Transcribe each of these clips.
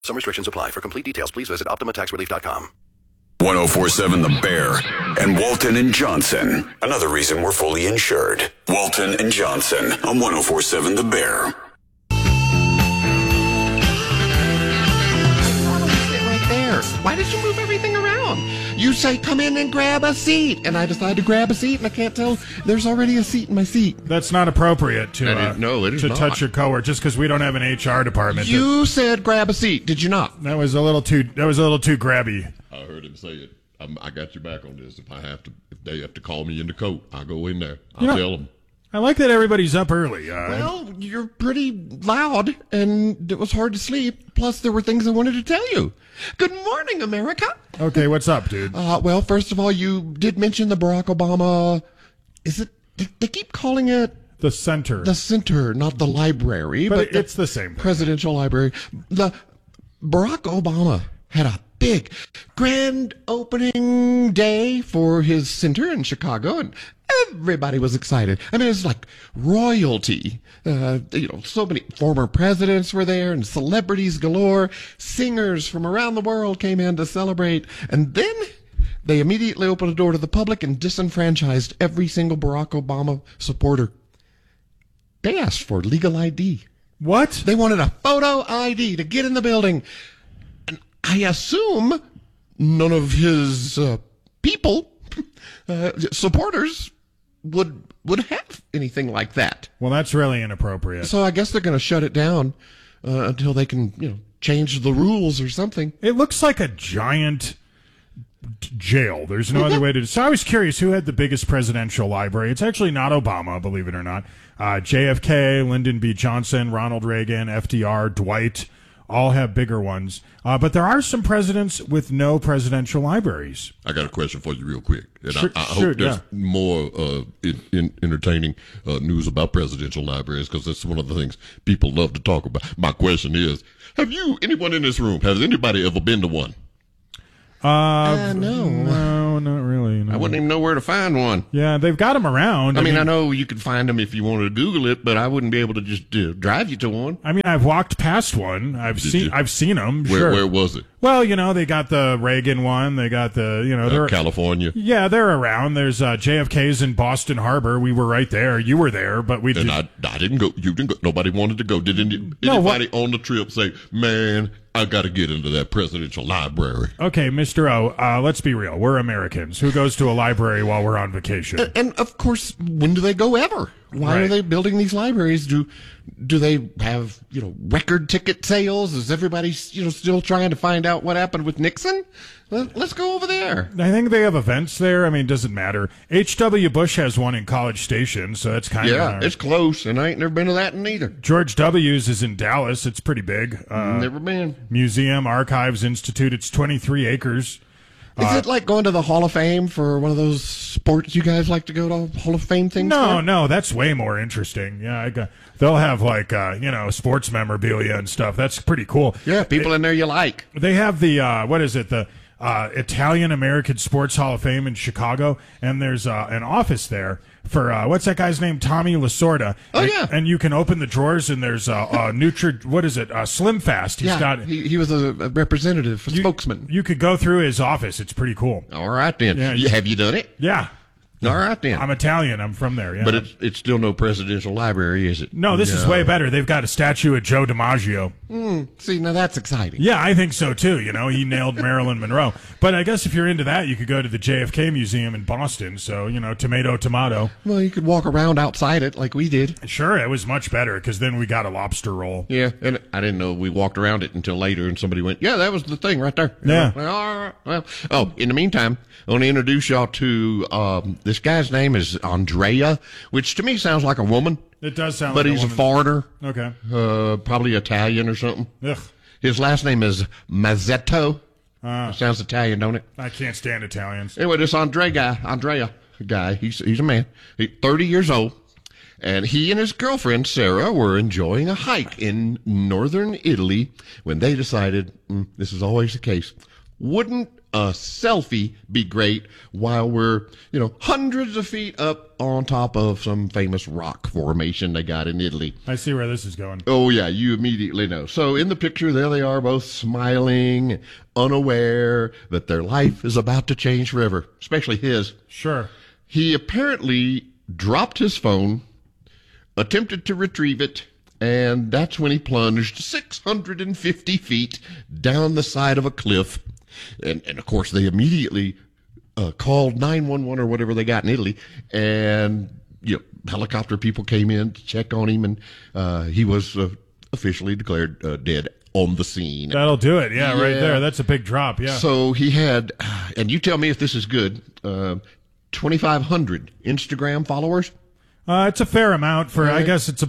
Some restrictions apply. For complete details, please visit OptimaTaxRelief.com. 104.7 The Bear and Walton and Johnson. Another reason we're fully insured. Walton and Johnson on 104.7 The Bear. Right there. Why did you move everything around? You say, come in and grab a seat. And I decide to grab a seat, and I can't tell there's already a seat in my seat. That's not appropriate to it is to not. touch your coworker just because we don't have an HR department. You said grab a seat, did you not? That was a little too grabby. I heard him say it. I got your back on this. If they have to call me in the coat, I'll go in there. I'll tell them. I like that everybody's up early. Well, you're pretty loud, and it was hard to sleep. Plus, there were things I wanted to tell you. Good morning, America. Okay, what's up, dude? Well, first of all, you did mention the Barack Obama. They keep calling it the center. The center, not the library. But it's the same thing. Presidential library. The Barack Obama had a big grand opening day for his center in Chicago, and everybody was excited. I mean, it's like royalty. So many former presidents were there and celebrities galore. Singers from around the world came in to celebrate. And then they immediately opened the door to the public and disenfranchised every single Barack Obama supporter. They asked for legal ID. What? They wanted a photo ID to get in the building. And I assume none of his people, supporters, would have anything like that. Well, that's really inappropriate. So I guess they're going to shut it down until they can, change the rules or something. It looks like a giant jail. There's no other way to. So I was curious who had the biggest presidential library. It's actually not Obama, believe it or not. JFK, Lyndon B. Johnson, Ronald Reagan, FDR, Dwight. All have bigger ones. But there are some presidents with no presidential libraries. I got a question for you real quick. And Sure, I hope there's more entertaining news about presidential libraries, because that's one of the things people love to talk about. My question is, anyone in this room, has anybody ever been to one? No, not really. No. I wouldn't even know where to find one. Yeah, they've got them around. I mean, I know you could find them if you wanted to Google it, but I wouldn't be able to just drive you to one. I mean, I've walked past one. I've seen them. Sure. Where was it? Well, they got the Reagan one. They got the, they're California. Yeah, they're around. There's JFK's in Boston Harbor. We were right there. You were there, but we I didn't go. You didn't go. Nobody wanted to go. Did anybody on the trip say, "Man, I got to get into that presidential library"? Okay, Mr. O, let's be real. We're Americans. Who goes to a library while we're on vacation? And of course, when do they go ever? Why are they building these libraries? Do they have, record ticket sales? Is everybody, still trying to find out what happened with Nixon? Let's go over there. I think they have events there. I mean, it doesn't matter. H.W. Bush has one in College Station, so that's kind of... Yeah, it's close, and I ain't never been to that neither. George W.'s is in Dallas. It's pretty big. Never been. Museum, Archives, Institute. It's 23 acres. Is it like going to the Hall of Fame for one of those sports you guys like to go to Hall of Fame things? No, that's way more interesting. Yeah, they'll have sports memorabilia and stuff. That's pretty cool. Yeah, people in there you like. They have the the Italian American Sports Hall of Fame in Chicago, and there's an office there for what's that guy's name? Tommy Lasorda. Oh, yeah. And you can open the drawers, and there's Slim Fast. He was a representative, spokesman. You could go through his office. It's pretty cool. All right, then. Yeah, have you done it? Yeah. All right, then. I'm Italian. I'm from there. Yeah. But it's still no presidential library, is it? No, this is way better. They've got a statue of Joe DiMaggio. See, now that's exciting. Yeah, I think so, too. He nailed Marilyn Monroe. But I guess if you're into that, you could go to the JFK Museum in Boston. So, tomato. Well, you could walk around outside it like we did. Sure, it was much better because then we got a lobster roll. Yeah, and I didn't know we walked around it until later, and somebody went, yeah, that was the thing right there. Yeah. Well, in the meantime, I want to introduce y'all to this guy's name is Andrea, which to me sounds like a woman. It does sound but like he's a a woman. foreigner. Okay. Probably Italian or something. Ugh. His last name is Mazzetto. Sounds Italian, don't it? I can't stand Italians. Anyway, this Andrea guy, he's a man. He's 30 years old. And he and his girlfriend, Sarah, were enjoying a hike in northern Italy when they decided, this is always the case, Wouldn't a selfie be great while we're, hundreds of feet up on top of some famous rock formation they got in Italy? I see where this is going. Oh, yeah, you immediately know. So in the picture, there they are, both smiling, unaware that their life is about to change forever, especially his. Sure. He apparently dropped his phone, attempted to retrieve it, and that's when he plunged 650 feet down the side of a cliff. And of course, they immediately called 911 or whatever they got in Italy, and helicopter people came in to check on him, and he was officially declared dead on the scene. That'll do it. Yeah, right there. That's a big drop. Yeah. So he had, and you tell me if this is good, 2,500 Instagram followers. It's a fair amount for, I guess it's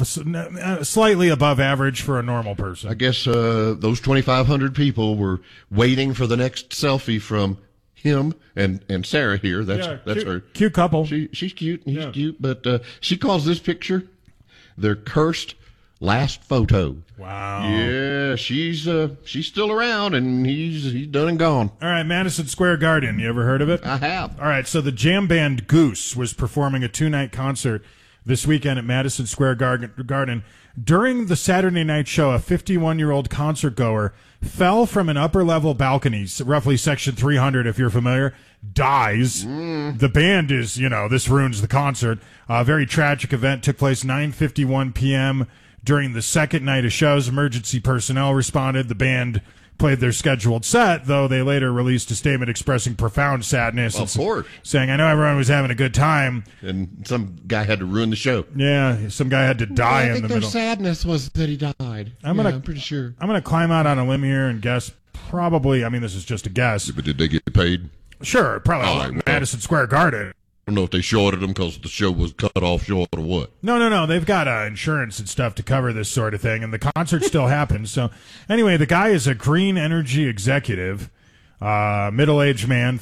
slightly above average for a normal person. I guess those 2,500 people were waiting for the next selfie from him and Sarah here. That's cute, her. Cute couple. She's cute. He's cute. But she calls this picture their cursed last photo. Wow. Yeah, she's still around, and he's done and gone. All right, Madison Square Garden. You ever heard of it? I have. All right, so the jam band Goose was performing a 2-night concert this weekend at Madison Square Garden. During the Saturday night show, a 51-year-old concert goer fell from an upper-level balcony, roughly section 300 if you're familiar, dies. The band is, this ruins the concert. A very tragic event took place 9:51 p.m., during the second night of shows. Emergency personnel responded. The band played their scheduled set, though they later released a statement expressing profound sadness. Well, of course. Saying, I know everyone was having a good time. And some guy had to ruin the show. Yeah, some guy had to die in the middle. I think their sadness was that he died. I'm pretty sure. I'm going to climb out on a limb here and guess probably, this is just a guess. But did they get paid? Sure, probably. All right, Madison Square Garden. I don't know if they shorted them because the show was cut off short or what. No. They've got insurance and stuff to cover this sort of thing, and the concert still happens. So, anyway, the guy is a green energy executive, middle-aged man,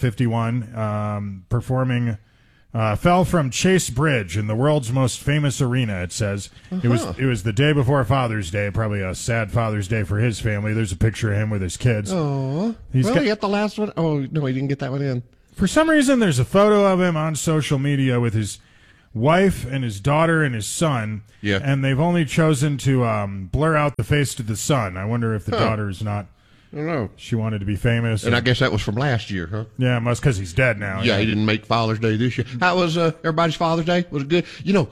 51, performing. Fell from Chase Bridge in the world's most famous arena. It says it was the day before Father's Day. Probably a sad Father's Day for his family. There's a picture of him with his kids. Oh, he got the last one. Oh no, he didn't get that one in. For some reason, there's a photo of him on social media with his wife and his daughter and his son. Yeah. And they've only chosen to blur out the face to the son. I wonder if the daughter's not. I don't know. She wanted to be famous. And I guess that was from last year, huh? Yeah, must because he's dead now. Yeah, he didn't make Father's Day this year. How was everybody's Father's Day? Was it good?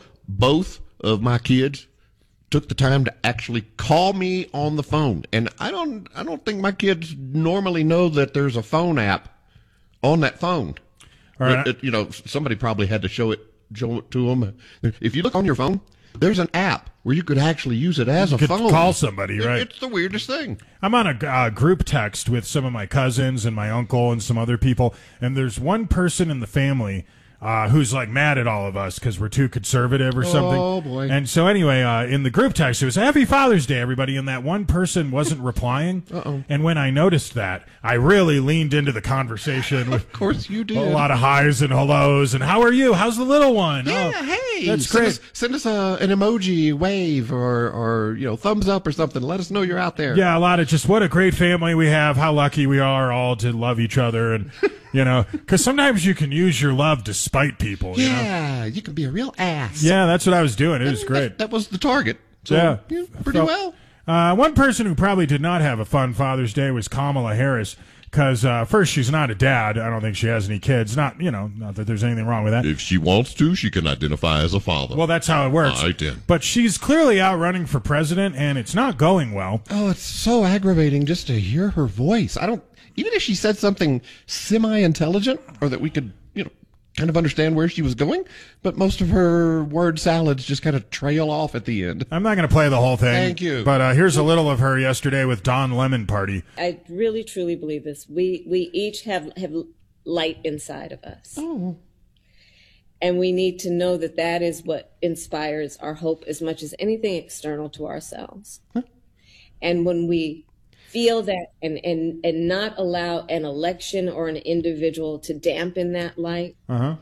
Both of my kids took the time to actually call me on the phone. And I don't think my kids normally know that there's a phone app on that phone. All right. Somebody probably had to show it to them. If you look on your phone, there's an app where you could actually use it as a phone. Call somebody, right? It's the weirdest thing. I'm on a group text with some of my cousins and my uncle and some other people, and there's one person in the family who's like mad at all of us because we're too conservative or something. Oh, boy. And so anyway, in the group text, it was Happy Father's Day, everybody. And that one person wasn't replying. Uh-oh. And when I noticed that, I really leaned into the conversation with of course you did. A lot of highs and hellos. And how are you? How's the little one? Yeah, hey. That's great. Send us an emoji, wave, or thumbs up or something. Let us know you're out there. Yeah, a lot of just what a great family we have. How lucky we are all to love each other. And, because sometimes you can use your love to spite people. Yeah, you can be a real ass. Yeah, that's what I was doing. It was great. That was the target. So, yeah. Pretty well. One person who probably did not have a fun Father's Day was Kamala Harris. Because first, she's not a dad. I don't think she has any kids. Not that there's anything wrong with that. If she wants to, she can identify as a father. Well, that's how it works. All right, then. But she's clearly out running for president, and it's not going well. Oh, it's so aggravating just to hear her voice. Even if she said something semi-intelligent or that we could, kind of understand where she was going, but most of her word salads just kind of trail off at the end. I'm not going to play the whole thing. Thank you. But here's a little of her yesterday with Don Lemon Party. I really, truly believe this. We each have light inside of us. Oh. And we need to know that is what inspires our hope as much as anything external to ourselves. Huh? And when we feel that and not allow an election or an individual to dampen that light,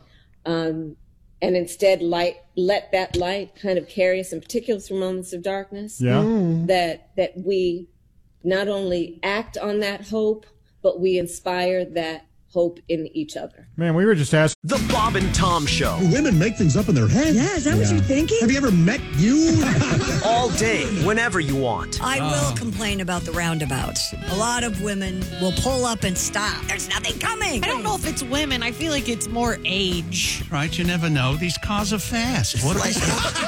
and instead let that light kind of carry us, in particular through moments of darkness. Yeah. That we not only act on that hope, but we inspire that hope in each other. Man, we were just asking. The Bob and Tom Show. Women make things up in their head. Yeah, is that what you're thinking? Have you ever met you? All day, whenever you want. I will complain about the roundabouts. A lot of women will pull up and stop. There's nothing coming. I don't know if it's women. I feel like it's more age. Right, you never know. These cars are fast. What They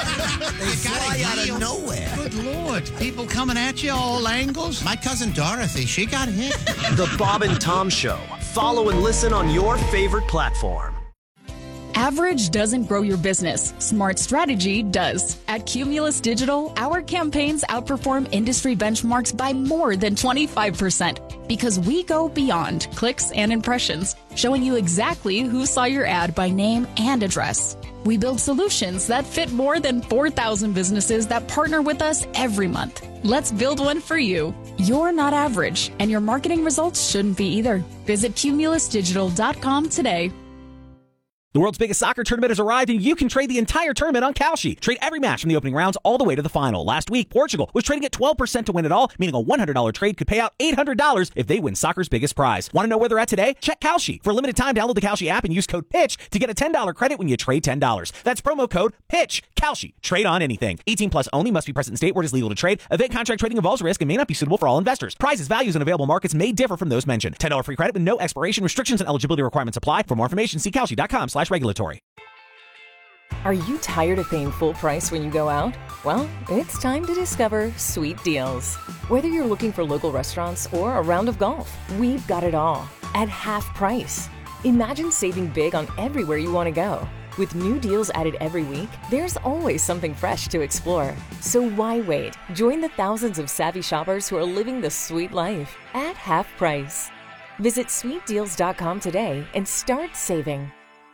fly out of nowhere. Good Lord. People coming at you all angles. My cousin Dorothy, she got hit. The Bob and Tom Show. Follow and listen on your favorite platform. Average doesn't grow your business. Smart strategy does. At Cumulus Digital, our campaigns outperform industry benchmarks by more than 25% because we go beyond clicks and impressions, showing you exactly who saw your ad by name and address. We build solutions that fit more than 4,000 businesses that partner with us every month. Let's build one for you. You're not average, and your marketing results shouldn't be either. Visit cumulusdigital.com today. The world's biggest soccer tournament has arrived, and you can trade the entire tournament on Kalshi. Trade every match from the opening rounds all the way to the final. Last week, Portugal was trading at 12% to win it all, meaning a $100 trade could pay out $800 if they win soccer's biggest prize. Want to know where they're at today? Check Kalshi. For a limited time, download the Kalshi app and use code PITCH to get a $10 credit when you trade $10. That's promo code PITCH. Kalshi. Trade on anything. 18 plus only. Must be present in state where it is legal to trade. Event contract trading involves risk and may not be suitable for all investors. Prices, values, and available markets may differ from those mentioned. $10 free credit with no expiration. Restrictions and eligibility requirements apply. For more information, see Kalshi.com/regulatory. Are you tired of paying full price when you go out? Well, it's time to discover Sweet Deals. Whether you're looking for local restaurants or a round of golf, we've got it all at half price. Imagine saving big on everywhere you want to go. With new deals added every week, there's always something fresh to explore. So why wait? Join the thousands of savvy shoppers who are living the sweet life at half price. Visit sweetdeals.com today and start saving.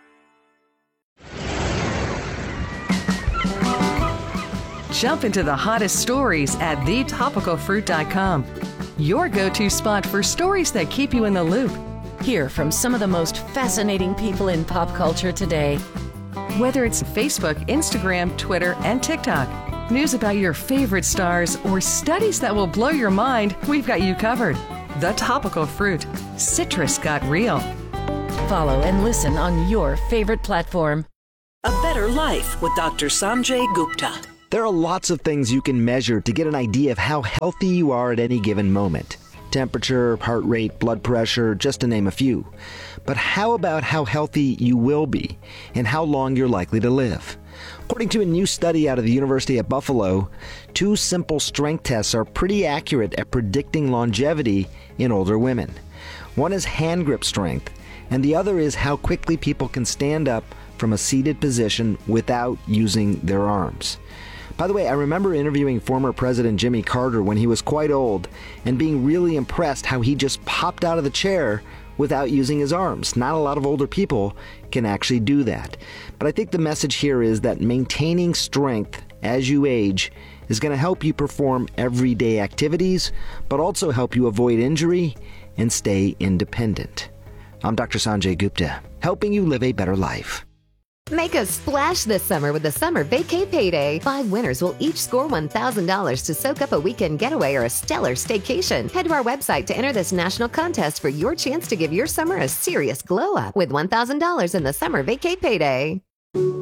Jump into the hottest stories at thetopicalfruit.com. Your go-to spot for stories that keep you in the loop. Hear from some of the most fascinating people in pop culture today. Whether it's Facebook, Instagram, Twitter, and TikTok, news about your favorite stars, or studies that will blow your mind, we've got you covered. The Topical Fruit. Citrus got real. Follow and listen on your favorite platform. A Better Life with Dr. Sanjay Gupta. There are lots of things you can measure to get an idea of how healthy you are at any given moment. Temperature, heart rate, blood pressure, just to name a few. But how about how healthy you will be and how long you're likely to live? According to a new study out of the University of Buffalo, 2 simple strength tests are pretty accurate at predicting longevity in older women. One is hand grip strength, and the other is how quickly people can stand up from a seated position without using their arms. By the way, I remember interviewing former President Jimmy Carter when he was quite old and being really impressed how he just popped out of the chair without using his arms. Not a lot of older people can actually do that. But I think the message here is that maintaining strength as you age is going to help you perform everyday activities, but also help you avoid injury and stay independent. I'm Dr. Sanjay Gupta, helping you live a better life. Make a splash this summer with the Summer Vacay Payday. 5 winners will each score $1,000 to soak up a weekend getaway or a stellar staycation. Head to our website to enter this national contest for your chance to give your summer a serious glow up with $1,000 in the Summer Vacay Payday.